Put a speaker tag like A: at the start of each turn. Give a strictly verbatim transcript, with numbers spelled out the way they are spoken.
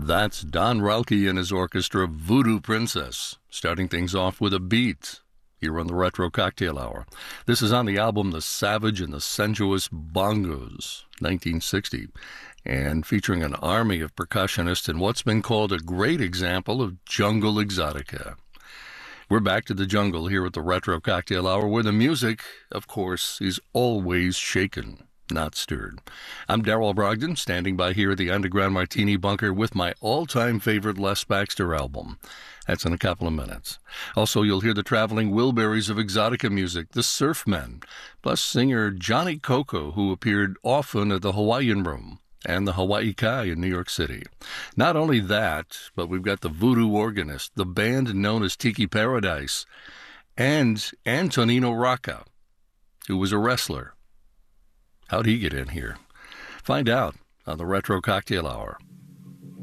A: That's Don Ralke and his orchestra, Voodoo Princess, starting things off with a beat here on the Retro Cocktail Hour. This is on the album The Savage and the Sensuous Bongos, nineteen sixty, and featuring an army of percussionists in what's been called a great example of jungle exotica. We're back to the jungle here at the Retro Cocktail Hour, where the music, of course, is always shaken, not stirred. I'm Darrell Brogdon, standing by here at the Underground Martini Bunker with my all-time favorite Les Baxter album. That's in a couple of minutes. Also, you'll hear the traveling Wilburys of exotica music, the Surfmen, plus singer Johnny Coco, who appeared often at the Hawaiian Room and the Hawaii Kai in New York City. Not only that, but we've got the voodoo organist, the band known as Tiki Paradise, and Antonino Rocca, who was a wrestler. How'd he get in here? Find out on the Retro Cocktail Hour.